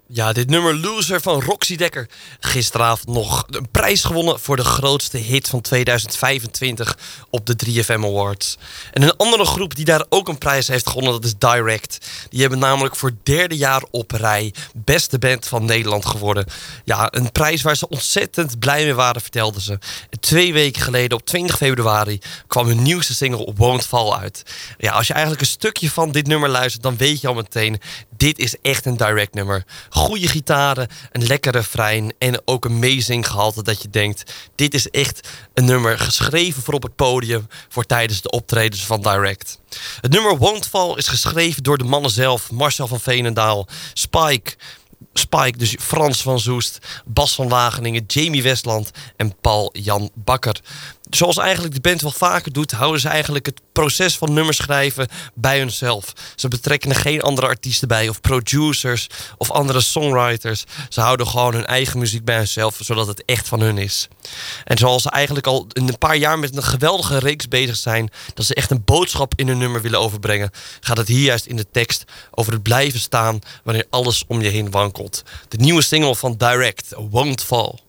Ja, dit nummer Loser van Roxy Dekker. Gisteravond nog een prijs gewonnen voor de grootste hit van 2025 op de 3FM Awards. En een andere groep die daar ook een prijs heeft gewonnen, dat is Direct. Die hebben namelijk voor het derde jaar op rij beste band van Nederland geworden. Ja, een prijs waar ze ontzettend blij mee waren, vertelden ze. En 2 weken geleden, op 20 februari, kwam hun nieuwste single Won't Fall uit. Ja, als je eigenlijk een stukje van dit nummer luistert, dan weet je al meteen, dit is echt een Direct nummer. Goede gitaren, een lekkere refrein en ook een meezinggehalte dat je denkt, dit is echt een nummer geschreven voor op het podium voor tijdens de optredens van Direct. Het nummer Won't Fall is geschreven door de mannen zelf, Marcel van Veenendaal, Spike, dus Frans van Soest, Bas van Wageningen, Jamie Westland en Paul-Jan Bakker. Zoals eigenlijk de band wel vaker doet, houden ze eigenlijk het proces van nummers schrijven bij hunzelf. Ze betrekken er geen andere artiesten bij of producers of andere songwriters. Ze houden gewoon hun eigen muziek bij hunzelf, zodat het echt van hun is. En zoals ze eigenlijk al een paar jaar met een geweldige reeks bezig zijn, dat ze echt een boodschap in hun nummer willen overbrengen, gaat het hier juist in de tekst over het blijven staan wanneer alles om je heen wankelt. De nieuwe single van Direct, Won't Fall.